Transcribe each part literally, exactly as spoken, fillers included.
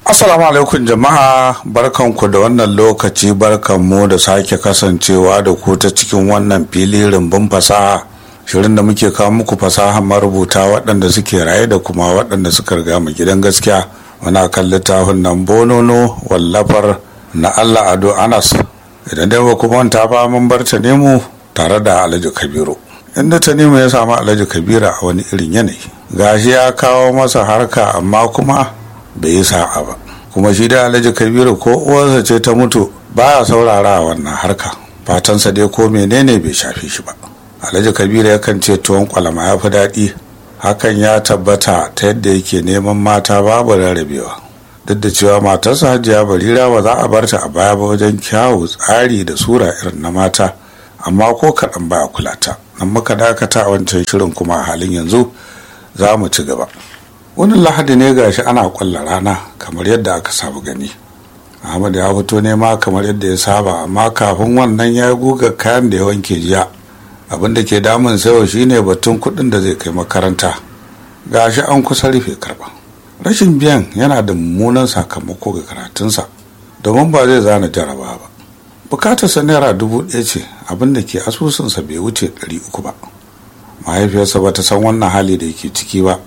Assalamu alaikum jama'a, barkanku da wannan lokaci, barkanmu da sake kasancewa da ku ta cikin wannan fili rumbun fasaha, shirin da muke kawo muku fasaha marubuta waɗanda suke raye da kuma waɗanda suka riga mu gidan gaskiya. Muna kan littafin nan Bonono wallafar na Allah Ado Anas. Idan dai ba ku manta ba, mun bar ta nemo tare da Alhaji Kabiru, inda ta nemo ya samu Alhaji Kabiru a wani irin yanayi. Gashi ya kawo masa harka amma kuma bai yi sa'a ba, kuma shi da Alhaji Kabiru ko uwarsa ce ta mutu baya saurara wannan harka, fatansa dai ko menene bai shafe shi ba. Alhaji Kabiru yakan ce tuwon kwalama ya fi daɗi, hakan ya tabbata ta yadda yake neman mata babu rarrabewa, duk da cewa matarsa Hajiya Barira ba za a bar ta a baya ba wajen kyawu, tsari da sura irin na mata, amma ko kaɗan baya kula ta. Nan muka dakata a wancan shirin, kuma a halin yanzu za mu ci gaba. Wani lahadi ne gashi ana kwalla rana kamar yadda aka saba gani. Ahmad ya fito nema kamar yadda ya saba, amma kafin wannan ya guga kayan da ya wanke jiya. Abin da ke damun sayo shine batun kuɗin da zai kai makaranta. Gashi an kusa rufe karba. Rashin biyan yana da mummunan sakamako ga karatunsa, domin ba zai zana jaraba ba. Bukatarsa naira dubu ɗaya ce, abin da ke asusunsa bai wuce ɗari uku ba. Mahaifiyarsa ba ta san wannan hali da yake ciki ba.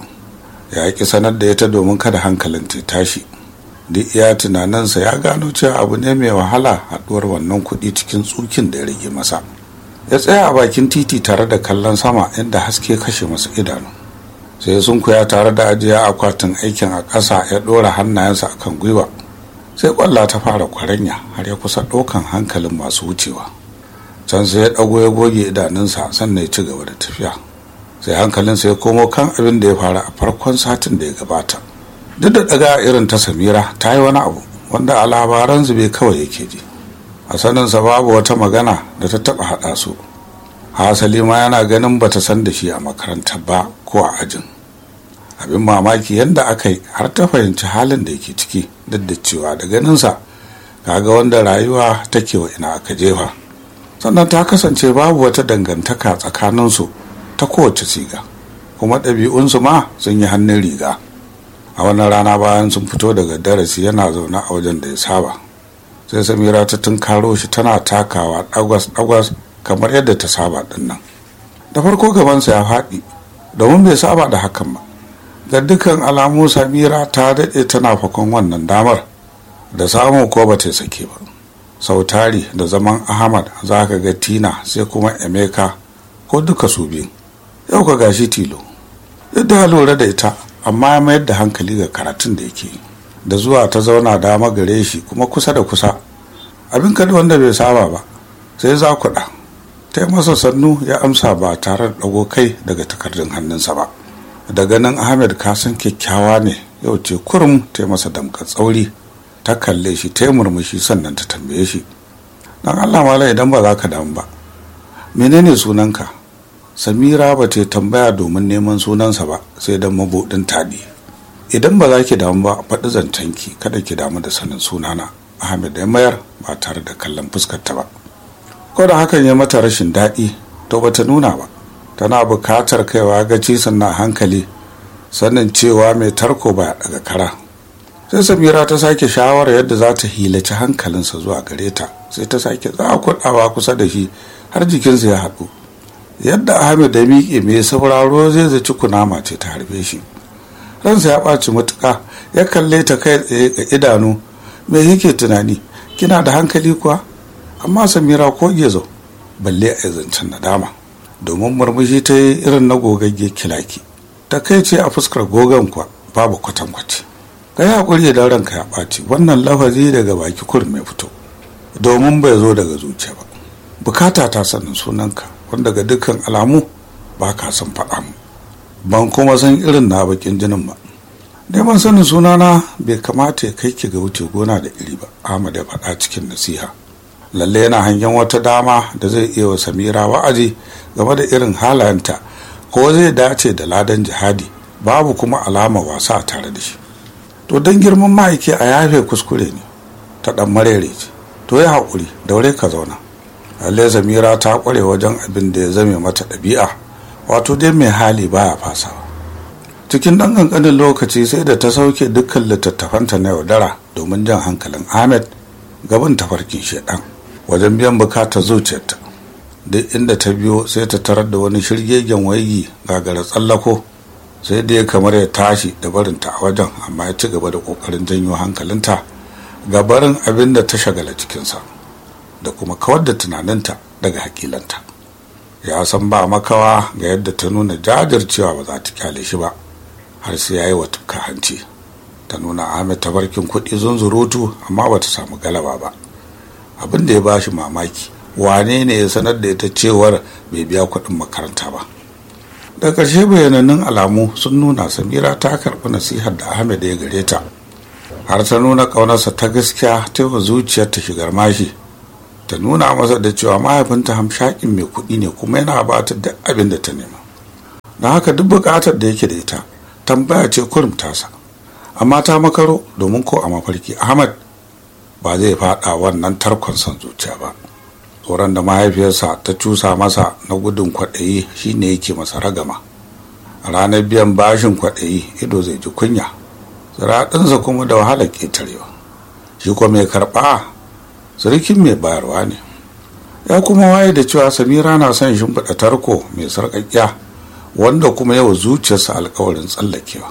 Ya ki sanar da ita domin kada hankalin ta tashi. Duk iya tunaninsa ya gano cewa abu ne mai wahala haɗuwar wannan kuɗi cikin tsukin da ya rage masa. Ya tsaya a bakin titi tare da kallon sama inda haske kashe masa idanu. Sai sun kuya tare da ajiya akwatin aikin a ƙasa, ya ɗora hannayensa akan gwiwa. Sai ƙwalla ta fara kwaranya har ya kusa ɗaukan hankalin masu wucewa. Can sai ya ɗago ya goge idanunsa, sannan ya ci gaba da tafiya. Sai hankalinsa ya komo kan abin da ya faru a farkon satin da ya gabata. Duk da daga irin ta Samira, ta yi wani abu wanda a labaran zube kawai yake ji. A saninsa babu wata magana da ta taɓa haɗa su. Hasali ma yana ganin bata san da shi a makaranta ba ko a ajin. Abin mamaki yadda aka yi har ta fahimci halin da yake ciki, duk da cewa da ganinsa kaga wanda rayuwa take wa ina aka jefa. Sannan ta kasance babu wata dangantaka tsakaninsu ta kowace siga, kuma ɗabi'unsu ma sun yi hannun riga. A wannan rana bayan sun fito daga darasi, yana zaune a wajen da ya saba, sai Samira ta tunkaro shi tana takawa ɗagwas-ɗagwas kamar yadda ta saba ɗin nan. Da farko gabansa ya faɗi, domin bai saba da hakan ba. Ga dukkan alamu Samira ta daɗe tana fakon wannan damar, da samu ko ba ta sake ba. Sau tari da zaman Ahmad za ka ga Tina sai kuma Emeka, ko duka su biyu. Yau ka gashi tilo, yadda ya lura da ita, amma ya mayar da hankali ga karatun da yake. Da zuwa ta zauna dama gare shi, kuma kusa da kusa, abin kada wanda bai saba ba. Sai za kuɗa ta yi masa sannu, ya amsa ba tare da ɗago kai daga takardun hannunsa ba. Da ganin Ahmed ka san kyakkyawa ne, yau ce kurum ta yi masa damkar tsauri, ta kalle shi, ta yi murmushi, sannan ta tambaye shi, dan Allah mala, idan ba za ka damu ba, menene sunanka? Samira ba ta tambaya domin neman sunansa ba, sai don mabuɗin taɗi. Idan ba za ki damu ba, faɗi zancenki, kada ki damu da sanin sunana. Ahmed ya mayar ba tare da kallon fuskarta ba. Ko da hakan ya mata rashin daɗi, to ba ta nuna ba. Tana buƙatar kaiwa gaci sannan hankali, sannan cewa mai tarko ba ya ɗaga kara. Sai Samira ta sake shawarar yadda za ta hilaci hankalinsa zuwa gare ta, sai ta sake zakuɗawa kusa da shi har jikinsa ya haɗu. Yadda Ahmed da miƙe mai sauraro zai zaci kunama ce ta harbe shi. Ransa ya ɓaci matuƙa, ya kalle ta kai tsaye ga idanu. Me yake tunani? Kina da hankali kuwa? Amma Samira ko gezo, balle a zancen nadama, domin murmushi ta yi irin na gogagge kilaki. Ta kai ce a fuskar gogon kuwa babu kwatankwaci. Ka yi haƙuri da ranka ya ɓaci, wannan lafazi daga baki kurum ya fito, domin bai zo daga zuciya ba. Bukata ta sanin sunanka, wanda ga dukkan alamu ba ka san faɗa mu, ban kuma san irin na bakin jinin ba. Neman sanin sunana bai kamata ya kai ki ga wuce gona da iri ba, Ahmad ya faɗa cikin nasiha. Lalle yana hangen wata dama da zai iya wa Samira wa'azi game da irin halayenta, ko zai dace da ladan jihadi, babu kuma alama wasa a tare da shi. To don girman ma'aiki a yafe kuskure ne, ta ɗan marere ce, to ya haƙuri, daure ka zauna. Lalle Samira ta ƙware wajen abin da ya zame mata ɗabi'a, wato dai mai hali baya fasawa. cikin ɗan ƙanƙanin lokaci sai da ta sauke dukkan littattafanta na yaudara domin jan hankalin Ahmed gaban tafarkin shedan wajen biyan bukatar zuciyarta. Duk inda ta biyo sai ta tarar da wani shirgegen waigi gagara tsallako, sai da ya kamar ya tashi da barinta a wajen, amma ya ci gaba da ƙoƙarin janyo hankalinta ga barin abin da ta shagala cikinsa da kuma kawar da tunaninta daga hakilanta. Ya san ba makawa ga yadda ta nuna jajircewa ba za ta kyale shi ba har sai ya yi wa tufka hanci. Ta nuna Ahmed tabarkin kuɗi zunzurutu, amma ba ta samu galaba ba. Abin da ya ba shi mamaki, wane ne ya sanar da ita cewar bai biya kuɗin makaranta ba. Da ƙarshe bayanannun alamu sun nuna Samira ta karɓi nasihar da Ahmed ya gare ta, har ta nuna ƙaunarsa ta gaskiya, ta yi wa zuciyarta shigar mashi, ta nuna masa da cewa mahaifinta hamshakin mai kuɗi ne kuma yana ba ta duk abin da ta nema. Don haka duk buƙatar da yake da ita tambaya ce kurum tasa. Amma ta makaro, domin ko a mafarki Ahmad ba zai faɗa wannan tarkon son zuciya ba. Tsoron da mahaifiyarsa ta cusa masa na gudun kwaɗayi shine yake masa ragama. A ranar biyan bashin kwaɗayi ido zai ji kunya, tsiraɗinsa kuma da wahalar ƙetarewa. Shi kuma mai karɓa sarkin mai bayarwa ne. Ya kuma waye da cewa Samira na son shimfiɗa tarko mai sarƙaƙiya, wanda kuma yawa zuciyarsa alƙawarin tsallakewa.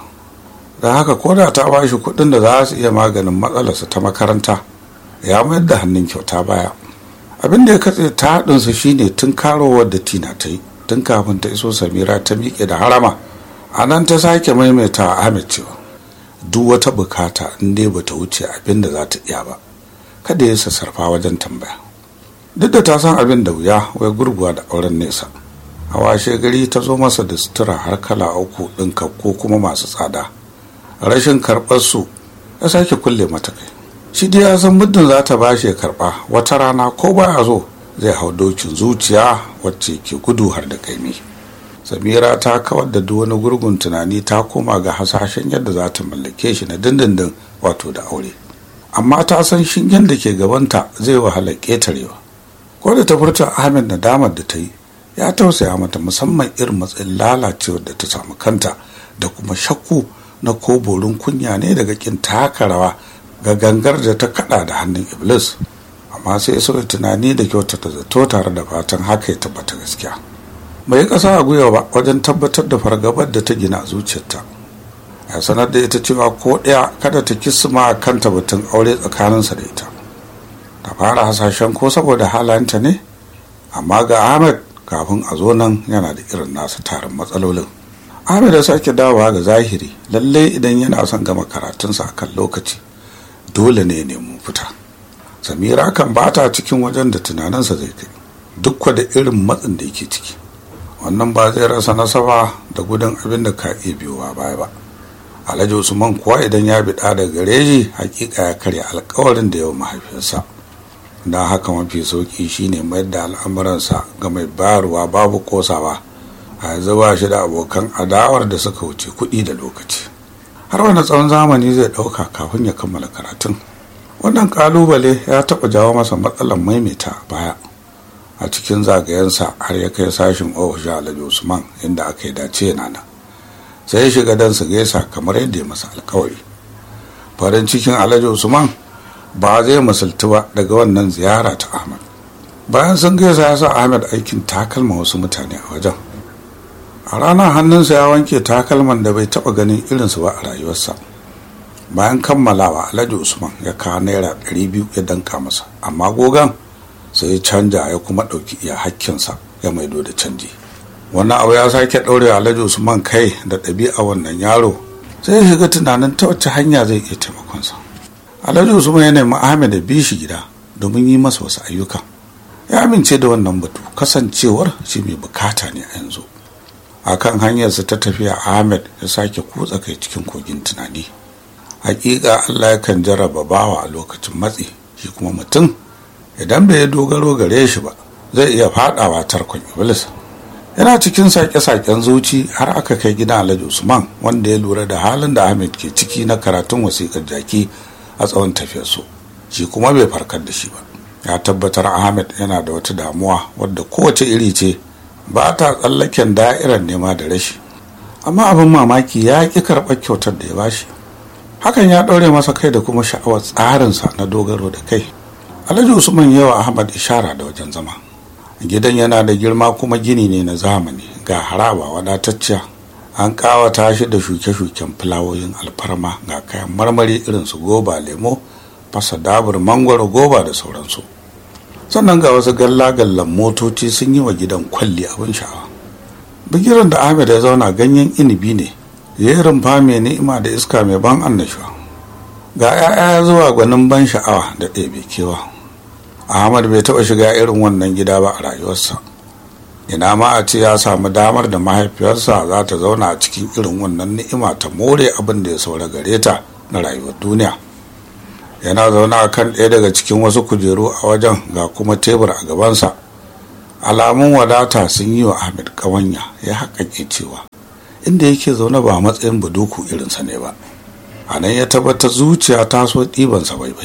Da haka ko da ta ba shi kuɗin da za su iya maganin matsalarsa ta makaranta, ya mayar da hannun kyauta baya. Abin da ya katse ta haɗinsa shine tun karowar da Tina ta yi tun kafin ta iso Samira ta miƙe da harama. A nan ta sake maimaita a Ahmed cewa duk wata bukata in dai bata wuce abin da za ta iya ba, kada ya sassarfa wajen tambaya. Duk da ta san abin da wuya, wai gurguwa da auren nesa. A washe gari ta zo masa da sutura har kala uku ɗin ko kuma masu tsada. Rashin karɓar su ya sake kulle mata kai. Shi dai ya san muddin za ta bashi ya karɓa, wata rana ko baya zo zai hau dokin zuciya wacce ke gudu har da kaimi. Samira ta kawar da duk wani gurgun tunani, ta koma ga hasashen yadda za ta mallake shi na dindindin, wato da aure. Amma ta san shingen da ke gabanta zai wahala ƙetarewa. Ko da ta furta Ahmed nadamar da ta yi, ya tausaya mata, musamman irin matsayin lalacewar da ta samu kanta da kuma shakku na ko borin kunya ne daga kin taka rawa ga gangar da ta kada da hannun Iblis. Amma sai ya sauya tunani da kyautata zato tare da fatan haka ya tabbata gaskiya. Bai kasa a gwiwa ba wajen tabbatar da fargabar da ta gina zuciyarta. Ya sanar da ita cewa ko ɗaya kada ta kisma kanta batun aure tsakaninsa da ita. Ta fara hasashen ko saboda halayenta ne, amma ga Ahmed kafin a zo nan yana da irin nasa tarin matsalolin. Ahmed ya sake dawowa ga zahiri, lallai idan yana son gama karatunsa a kan lokaci dole ne ya nemi fita. Samira kan bata cikin wajen da tunaninsa zai kai, duk da irin matsin da yake ciki. Wannan ba zai rasa nasaba da gudun abin da ka iya biyowa baya ba. Alhaji Usman kuwa idan ya biɗa da gare shi, hakika ya karya alkawarin da yawa mahaifiyarsa. Don haka mafi sauki shine mayar da al'amuransa ga mai bayarwa babu kosawa. A yanzu ba shi da abokan adawar da suka wuce kuɗi da lokaci. Har wani tsawon zamani zai ɗauka kafin ya kammala karatun. Wannan ƙalubale ya taɓa jawo masa matsalar maimaita baya a cikin zagayensa, har ya kai sashin ofishin Alhaji Usman inda aka yi dace yana nan. Sai ya shiga don su gaisa kamar yadda ya masa alkawari. Farin cikin Alhaji Usman ba zai misaltu ba daga wannan ziyara ta Ahmed. Bayan sun gaisa ya sa Ahmed aikin takalma wasu mutane a wajen. A ranar hannunsa ya wanke takalman da bai taɓa ganin irinsu ba a rayuwarsa. Bayan kammalawa, Alhaji Usman ya kawo naira ɗari biyu ya danka masa, amma gogan sai ya canja ya kuma ɗauki iya hakkinsa ya maido da canji. Wannan abu ya sake ɗaure Alhaji Usman kai da ɗabi'a wannan yaro, sai ya shiga tunanin ta wacce hanya zai iya taimakonsa. Alhaji Usman ya nemi Ahmed da bi shi gida domin yi masa wasu ayyuka. Ya amince da wannan batu, kasancewar shi mai bukata ne a yanzu. A kan hanyarsa ta tafiya, Ahmed ya sake kutsa kai cikin kogin tunani. Hakika Allah yakan jarraba bawa a lokacin matsi, shi kuma mutum idan bai dogaro gare shi ba zai iya fadawa tarkon Iblis. Yana cikin sake-saken zuci har aka kai gidan Alhaji Usman, wanda ya lura da halin da Ahmed ke ciki na karatun wasiƙar jaki a tsawon tafiyarsu. Shi kuma bai farkar da shi ba. Ya tabbatar Ahmed yana da wata damuwa wadda kowace iri ce ba ta tsallaken da'irar nema da rashi. amma abin mamaki ya ƙi karɓar kyautar da ya bashi. Hakan ya ɗaure masa kai da kuma sha'awar tsarinsa na dogaro da kai. Alhaji Usman yawa Ahmad ishara da wajen zama. Gidan yana da girma kuma gini ne na zamani, ga haraba wadatacciya. An ƙawata shi da shuke-shuken fulawoyin alfarma, ga kayan marmari irin su goba, lemo, fasa dabur, mangwaro, goba da sauransu. Sannan ga wasu galla-gallan motoci sun yi wa gidan kwalli abin sha'awa. Bigiran da Ahmed ya zauna ganyen inibi ne, ya yi rumfa mai ni'ima da iska mai ban annashuwa. Ga 'ya'ya zuwa gwanin ban sha'awa da ɗebe kewa. Ahmad bai taɓa shiga irin wannan gida ba a rayuwarsa. Ina ma a ce ya samu damar da mahaifiyarsa za ta zauna a cikin irin wannan ni'ima ta more abin da ya saura gare ta na rayuwar duniya. Yana zaune a kan ɗaya daga cikin wasu kujeru a wajen, ga kuma tebur a gabansa. Alamun wadata sun yi wa Ahmed ƙawanya, ya haƙaƙe cewa inda yake zaune ba matsayin buduku irinsa ne ba. A nan ya tabbatar zuciya ta so ɗibansa baibai,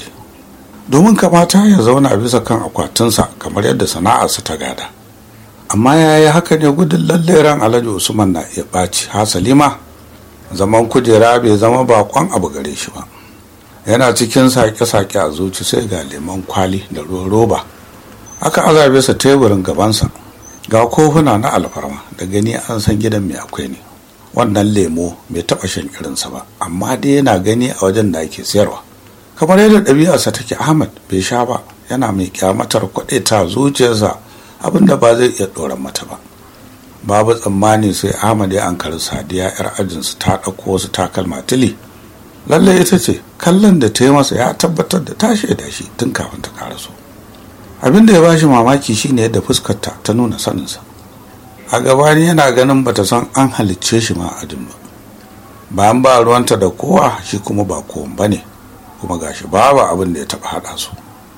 domin kamata ya zauna bisa kan akwatinsa kamar yadda sana'arsa ta gada. Amma ya yi haka ne gudun lalle ran Alhaji Usman na iya ɓaci. Hasali ma zaman kujera bai zama baƙon abu gare shi ba. Yana cikin sake-sake a zuci sai ga lemon kwali da ruwan roba aka azabe sa teburin gabansa, ga kofuna na alfarma, da gani an san gidan mai akwai ne. Wannan lemo bai taɓa shan irinsa ba, amma dai yana gani a wajen da ake sayarwa. Kamar yadda ɗabi'arsa take, Ahmad bai sha ba, yana mai kyamatar kwaɗe ta zuciyarsa abinda ba zai iya ɗoran mata ba. Babu tsammani sai Ahmad ya ankari Sadiya 'yar ajinsu ta ɗauko wasu takalma tili. Lallai ita ce, kallon da ta yi masa ya tabbatar da ta shaida shi tun kafin ta karaso. Abin da ya bashi mamaki shine yadda fuskarta ta nuna saninsa. A gabani yana ganin bata san an halicce shi ma ajin ba. Bayan ba ruwanta da kowa, shi kuma ba kowan ba ne, kuma gashi babu abin da ya taɓa haɗa su.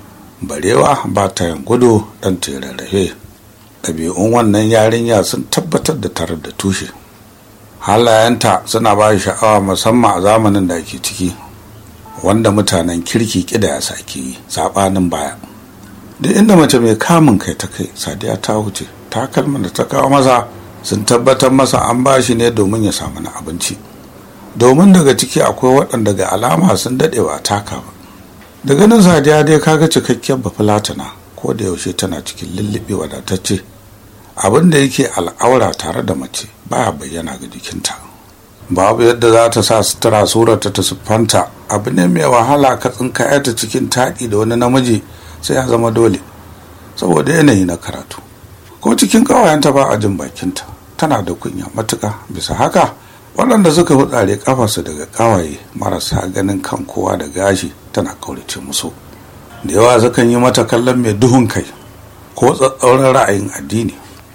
Barewa ba ta yin gudu ɗan ta rarrafe. Ɗabi'un wannan yarinya sun tabbatar da tarar da tushe. Halayenta suna ba shi sha'awa, musamman a zamanin da ake ciki, wanda mutanen kirki ƙida ya sake yi saɓanin baya. Duk inda mace mai kamun kai ta kai, Sadiya ta wuce. Takalman da ta kawo masa sun tabbatar masa an ba shi ne domin ya samu na abinci, domin daga ciki akwai waɗanda ga alama sun daɗe ba taka ba. Da ganin Sadiya dai kaga cikakkiyar bafulatana, ko da yaushe tana cikin lulluɓe wadatacce. Abin da yake al'aura tare da mace baya bayyana ga jikinta. Babu yadda za ta sa sutura surarta ta siffanta. Abu ne mai wahala ka tsinka ta cikin taɗi da wani namiji, sai ya zama dole saboda yanayi na karatu. Ko cikin ƙawayenta ba a jin bakinta, tana da kunya matuƙa. Bisa haka waɗanda suka hutsare ƙafarsu daga ƙawaye marasa ganin kan kowa da gashi tana kaurace musu. Da yawa sukan yi mata kallon mai duhun kai ko tsatsauran ra'ayin addini,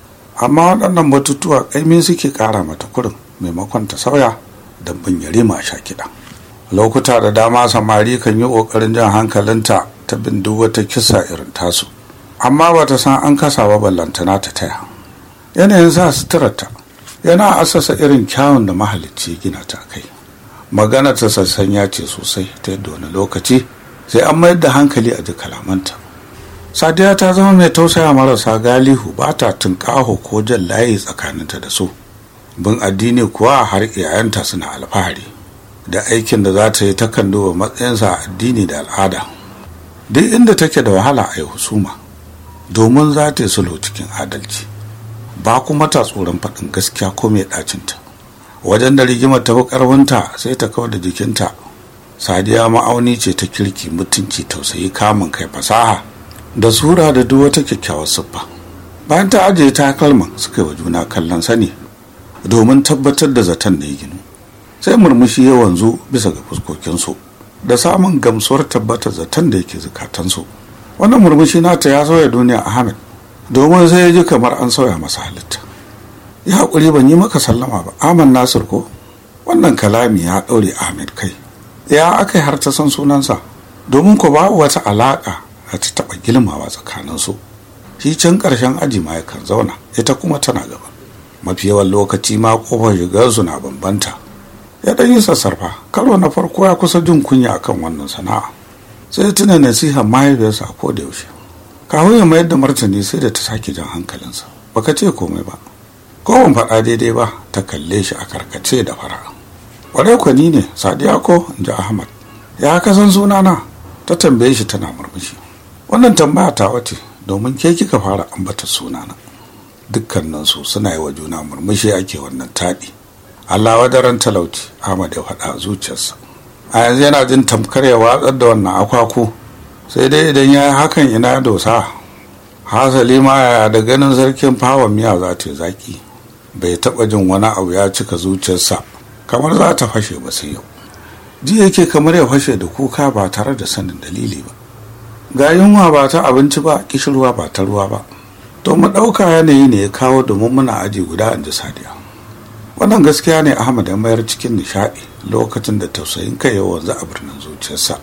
amma waɗannan batutuwa ƙaimi suke ƙara mata kurin, maimakon ta sauya don bin yarima sha kiɗa. Lokuta da dama samari kan yi ƙoƙarin jan hankalinta ta bin duk wata kisa irin tasu, amma ba ta san an kasa ba ballantana ta taya. Yanayin sa suturarta yana asasa irin kyawun da mahalicci gina ta kai. Magana ta sassanya ce sosai, ta yadda wani lokaci sai an mayar da hankali a ji kalamanta. Sadiya ta zama mai tausaya marasa galihu, ba ta tunƙaho ko jan layi tsakaninta da su. Bin addini kuwa har iyayenta suna alfahari da aikin da za ta yi, takan duba matsayinsa a addini da al'ada. Duk inda take da wahala a yi husuma, domin za ta yi sulhu cikin adalci, ba kuma ta tsoron faɗin gaskiya ko mai ɗacinta. Wajen da rigimar ta fi ƙarfinta sai ta kawar da jikinta. Sadiya ma'auni ce ta kirki, mutunci, tausayi, kamun kai, fasaha da sura da duk wata kyakkyawar siffa. Bayan ta ajiye takalman, suka yi wa juna kallon sani domin tabbatar da zaton da ya ginu. Sai murmushi ya wanzu bisa ga fuskokinsu da samun gamsuwar tabbatar zaton da yake zukatansu. Wannan murmushi nata ya sauya duniya Ahmed, domin sai ya ji kamar an sauya masa halitta. Ya haƙuri, ban yi maka sallama ba, Ahmad Nasir ko? Wannan kalami ya ɗaure Ahmed kai. Ya aka yi har ta san sunansa, domin ko babu wata alaƙa da ta taɓa girmawa tsakaninsu. Shi can ƙarshen aji ma yakan zauna, ita kuma tana gaba. Mafi yawan lokaci ma ƙofar shigarsu na bambanta. Ya ɗan yi sassarfa, karo na farko ya kusa jin kunya akan wannan sana'a. Sai ya tuna nasihar mahaifiyarsa a koda yaushe. Kawai ya mayar da martani sai da ta sake jan hankalinsa. Baka ce komai ba. ko ban faɗa daidai ba, ta kalle shi a karkace da fara'a. Ƙwarai kwa ni ne Sadiya ko, in ji Ahmad. Ya ka san sunana? Ta tambaye shi tana murmushi. Wannan tambaya ta wace, domin ke kika fara ambata sunana. Dukkaninsu suna yi wa juna murmushi ake wannan taɗi. Allah wadaran talauci, Ahmad ya faɗa a zuciyarsa. A yanzu yana jin tamkar ya watsar da wannan akwaku, sai dai idan ya yi hakan ina dosa. Hasali ma yaya da ganin sarkin fawa miya za ta yi zaki. Bai taɓa jin wani abu ya cika zuciyarsa kamar za ta fashe ba sai yau. Ji yake kamar ya fashe da kuka ba tare da sanin dalili ba. Ga yunwa ba ta abinci ba, kishirwa ba ta ruwa ba. To mu ɗauka yanayi ne ya kawo domin muna aji guda, in ji Sadiya. Wannan gaskiya ne Ahmad ya mayar cikin nishaɗi lokacin da tausayin kai ya wanzu a birnin zuciyarsa.